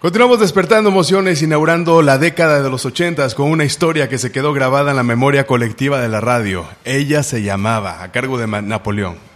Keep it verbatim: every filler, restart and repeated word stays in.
Continuamos despertando emociones, inaugurando la década de los ochentas con una historia que se quedó grabada en la memoria colectiva de la radio. Ella se llamaba, a cargo de Napoleón.